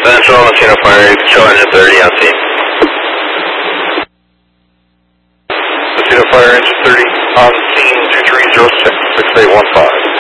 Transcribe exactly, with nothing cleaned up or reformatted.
Central, Latino Fire, show engine thirty on scene. Latino Fire, engine thirty on scene, two three zero six, six eight one five.